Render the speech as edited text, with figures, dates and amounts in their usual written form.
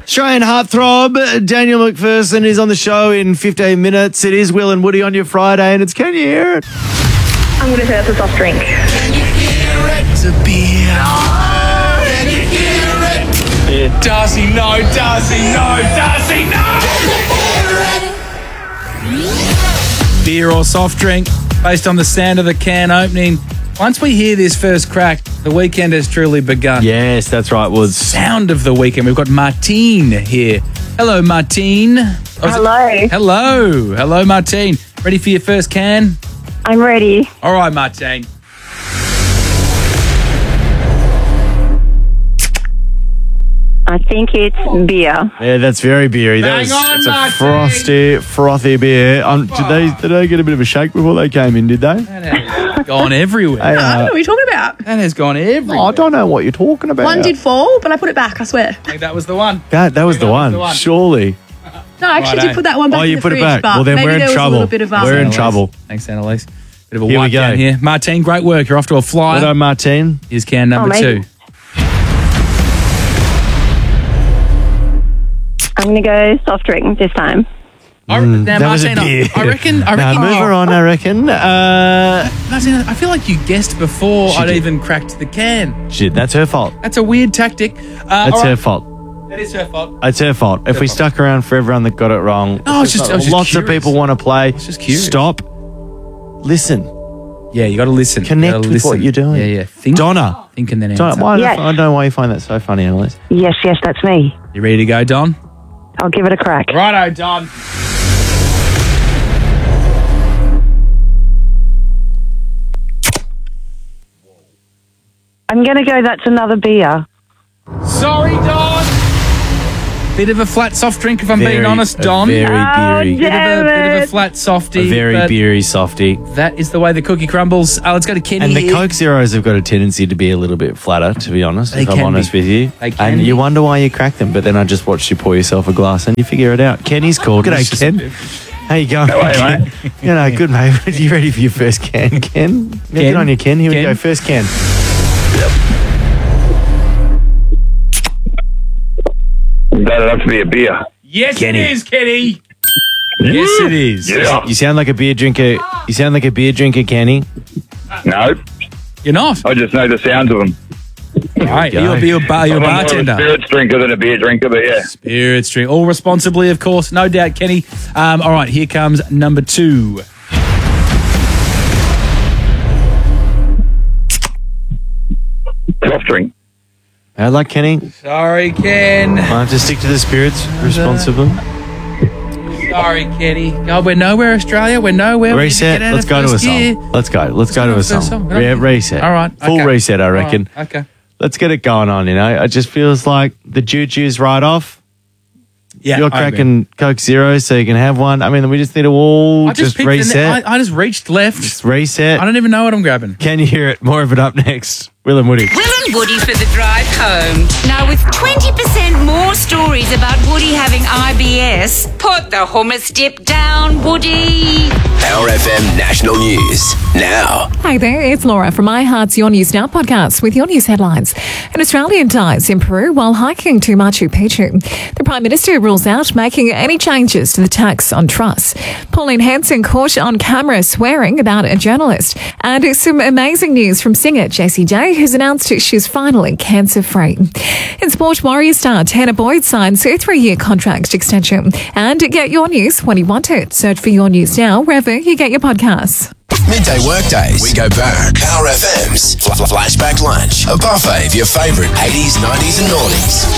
Australian heartthrob, Daniel McPherson is on the show in 15 minutes. It is Will and Woody on your Friday, and it's Can You Hear It? I'm going to say that's a soft drink. Can you hear it? It's a beer. Oh, can you hear it? Yeah. Does he know? Does he know? Does he know? Beer or soft drink, based on the sound of the can opening. Once we hear this first crack, the weekend has truly begun. Yes, that's right, Woods. Sound of the weekend. We've got Martine here. Hello, Martine. Hello. Hello. Hello, Martine. Ready for your first can? I'm ready. All right, Martine. I think it's beer. Yeah, that's very beery. Bang on, it's a Martine. frothy beer. Did they get a bit of a shake before they came in, did they? That has gone everywhere. Hey, I don't know what you're talking about. That has gone everywhere. I don't know what you're talking about. One did fall, but I put it back, I swear. I think that was the one. That was the one, surely. No, I actually Righto. did put that one back Oh, in you the put it fridge, back. but Well, then maybe we're in there was trouble. a little bit of We're in Annalise. trouble. Thanks, Annalise. Bit of a Here we wipe go. down here. Martine, great work. You're off to a flyer. Hello, Martine. Here's can number maybe. 2. I'm going to go soft drink this time. Now, That was a Martine, beer. I reckon. Nah, move her on, I reckon. Martine, I feel like you guessed before I'd did. even cracked the can. Shit, that's her fault. That's a weird tactic. That's her fault. That is her fault. It's her fault. If we stuck around for everyone that got it wrong, No, I was just lots of curious. people want to play. just curious. Stop. Listen. Yeah, you got to listen. Connect You gotta with listen. what you're doing. Yeah. Think, Donna. Think and then Donna, answer. why Yes. I don't know why you find that so funny, Annalise. Yes, that's me. You ready to go, Don? I'll give it a crack. Righto, Don. I'm going to go that's another beer. Sorry, Don. Bit of a flat soft drink, if I'm being honest, Don. Very Oh, beery. damn Bit of a it. flat softy. A very but beery softy. That is the way the cookie crumbles. Let's go to Kenny And the here. Coke Zeros have got a tendency to be a little bit flatter, to be honest, They if I'm can honest be. with you. They can and be. you wonder why you crack them, but then I just watched you pour yourself a glass and you figure it out. Kenny's called. G'day, Ken. How you going? How are you, mate? You know, good, mate. Are you ready for your first can, Ken? Yeah, get on your Ken. Here we Ken. go. First can. That enough to be a beer. Yes, Kenny. it is, Kenny. Yes, it is. Yeah. You sound like a beer drinker. You sound like a beer drinker, Kenny. No, You're not. I just know the sounds of them. Right. go. You're a I'm more of a bartender. spirits drinker than a beer drinker, but yeah. Spirits drink. All responsibly, of course. No doubt, Kenny. All right, here comes number 2. Soft drink. I like Kenny. Sorry, Ken. I have to stick to the spirits responsibly. Sorry, Kenny. God, we're nowhere, Australia. We're nowhere. We need to Reset. get out Let's of go to a first gear. song. Let's go. Let's go to a first song. song. Yeah, reset. All right. Full okay. reset, I All reckon. right, okay. Let's get it going on, you know. It just feels like the juju's right off. Yeah, You're I agree. cracking Coke Zero so you can have one. I mean, we just need to all I just picked reset. I just reached left. Just reset. I don't even know what I'm grabbing. Can you hear it? More of it up next. Will and Woody. Will and Woody for the drive home. Now, with 20% more stories about Woody having IBS, put the hummus dip down, Woody. Power FM National News now. Hi there, it's Laura from My Heart's Your News Now podcast with your news headlines. An Australian dies in Peru while hiking to Machu Picchu. The Prime Minister rules out making any changes to the tax on trusts. Pauline Hanson caught on camera swearing about a journalist. And some amazing news from singer Jessie J, who's announced she's finally cancer-free. In sport, Warrior star Tanner Boyd signs a 3-year contract extension. And get your news when you want it. Search for Your News Now wherever you get your podcasts. Midday workdays. We go back. Power FM's Flashback Lunch. A buffet of your favourite 80s, 90s and noughties.